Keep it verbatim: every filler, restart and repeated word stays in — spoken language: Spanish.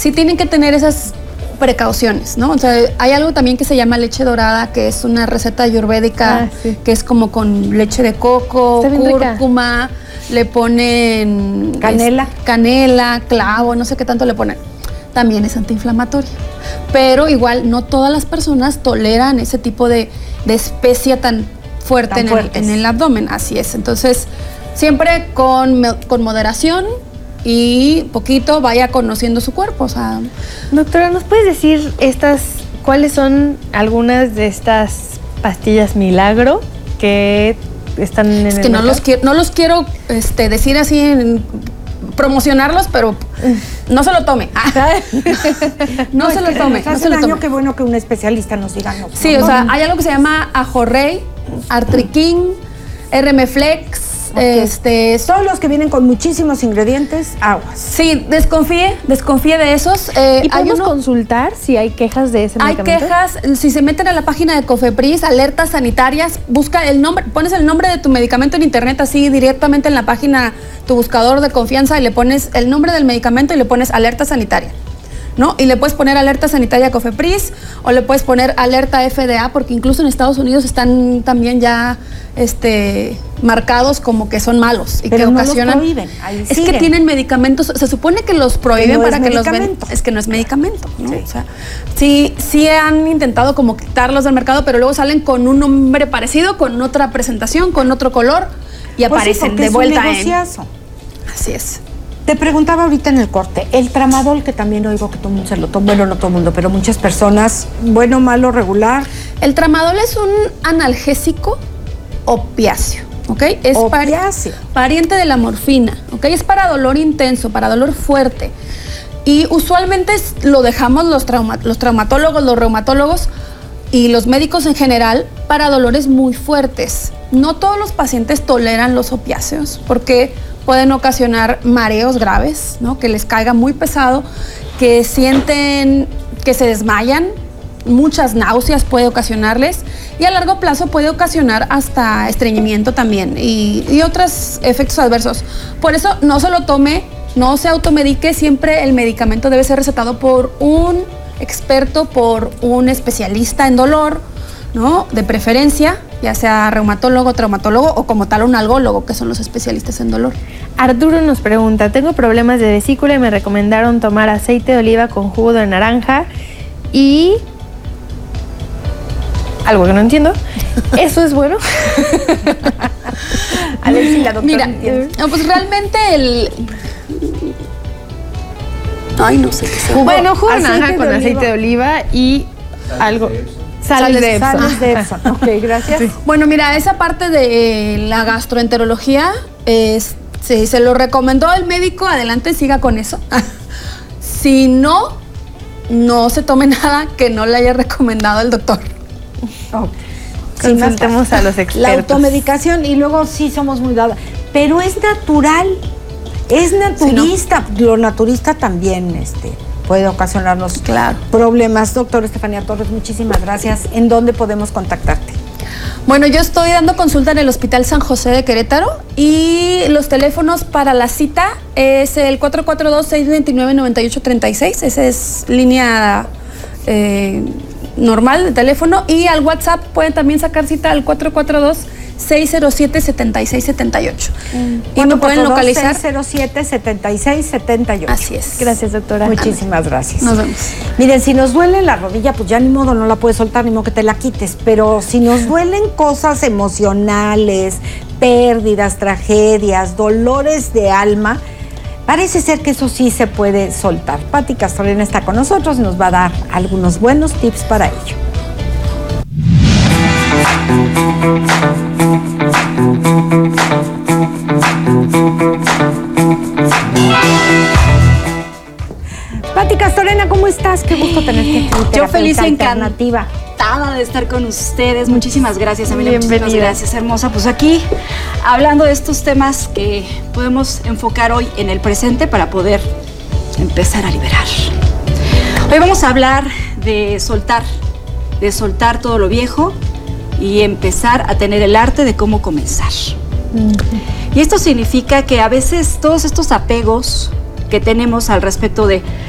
sí tienen que tener esas precauciones, ¿no? O sea, hay algo también que se llama leche dorada, que es una receta ayurvédica, ah, sí. que es como con leche de coco, cúrcuma, rica. Le ponen canela, es, canela, clavo, no sé qué tanto le ponen. También es antiinflamatoria. Pero igual no todas las personas toleran ese tipo de, de especia tan fuerte tan en, el, en el abdomen, así es. Entonces, siempre con, con moderación y poquito vaya conociendo su cuerpo. O sea, doctora, ¿nos puedes decir estas, cuáles son algunas de estas pastillas milagro que están en es el que no mercado? los quiero, no los quiero este, decir así en, promocionarlos, pero no se lo tome. no, no se lo tome. No se lo tome. Qué bueno que un especialista nos diga. No, sí, no, o sea, no. hay algo que se llama Ajorrey, Artriquín, R M Flex. Okay. Este, son los que vienen con muchísimos ingredientes, aguas. Sí, desconfíe, desconfíe de esos. Eh, ¿Y podemos uno, consultar si hay quejas de ese hay medicamento? Hay quejas, si se meten a la página de Cofepris, alertas sanitarias, busca el nombre, pones el nombre de tu medicamento en internet así directamente en la página, tu buscador de confianza, y le pones el nombre del medicamento y le pones alerta sanitaria, ¿no? Y le puedes poner alerta sanitaria Cofepris o le puedes poner alerta F D A, porque incluso en Estados Unidos están también ya este, marcados como que son malos y pero que no ocasionan. Los prohíben, ahí es siguen. Que tienen medicamentos, se supone que los prohíben no para es que los ven. Es que no es medicamento, ¿no? Sí. O sea, sí, sí han intentado como quitarlos del mercado, pero luego salen con un nombre parecido, con otra presentación, con otro color y pues aparecen sí, de vuelta es un negociazo. en. Así es. Te preguntaba ahorita en el corte, el tramadol, que también oigo que todo el mundo se lo toma, bueno, no todo el mundo, pero muchas personas, bueno, malo, regular. El tramadol es un analgésico opiáceo, ¿ok? Es opiáceo. Pari- pariente de la morfina, ¿ok? Es para dolor intenso, para dolor fuerte. Y usualmente lo dejamos los, trauma- los traumatólogos, los reumatólogos y los médicos en general para dolores muy fuertes. No todos los pacientes toleran los opiáceos porque pueden ocasionar mareos graves, ¿no? Que les caiga muy pesado, que sienten que se desmayan, muchas náuseas puede ocasionarles y a largo plazo puede ocasionar hasta estreñimiento también y, y otros efectos adversos. Por eso no se lo tome, no se automedique, siempre el medicamento debe ser recetado por un experto, por un especialista en dolor, ¿no? De preferencia, ya sea reumatólogo, traumatólogo o como tal un algólogo, que son los especialistas en dolor. Arturo nos pregunta, tengo problemas de vesícula y me recomendaron tomar aceite de oliva con jugo de naranja y algo que no entiendo. ¿Eso es bueno? A ver si la doctora Mira, entiende. No, pues realmente el... Ay, no sé qué sea. Bueno, jugo de naranja con aceite de oliva y algo... Sales de Epson. Sales de Epson. Ok, gracias. Sí. Bueno, mira, esa parte de la gastroenterología, es, si se lo recomendó el médico, adelante, siga con eso. Si no, no se tome nada que no le haya recomendado el doctor. Oh. Consultemos sí, a los expertos. La automedicación y luego sí somos muy dados. Pero es natural, es naturista. Sí, no. Lo naturista también, este... puede ocasionarnos claro. problemas. Doctora Estefanía Torres, muchísimas gracias. ¿En dónde podemos contactarte? Bueno, yo estoy dando consulta en el Hospital San José de Querétaro y los teléfonos para la cita es el cuatro cuatro dos, seis dos nueve, nueve ocho tres seis. Esa es línea eh, normal de teléfono y al WhatsApp pueden también sacar cita al cuatro cuatro dos, seis cero siete, siete seis siete ocho. Mm. Y me pueden localizar. seis cero siete, siete seis siete ocho. Así es. Gracias, doctora. Muchísimas gracias. Nos vemos. Miren, si nos duele la rodilla, pues ya ni modo, no la puedes soltar, ni modo que te la quites. Pero si nos duelen cosas emocionales, pérdidas, tragedias, dolores de alma, parece ser que eso sí se puede soltar. Pati Castorena está con nosotros y nos va a dar algunos buenos tips para ello. Pati Castorena, ¿cómo estás? Qué gusto tenerte aquí. Yo feliz y encantada de estar con ustedes. Muchísimas gracias, Emilia. Muchísimas gracias, hermosa. Pues aquí, hablando de estos temas que podemos enfocar hoy en el presente para poder empezar a liberar. Hoy vamos a hablar de soltar, de soltar todo lo viejo y empezar a tener el arte de cómo comenzar. Uh-huh. Y esto significa que a veces todos estos apegos que tenemos al respecto de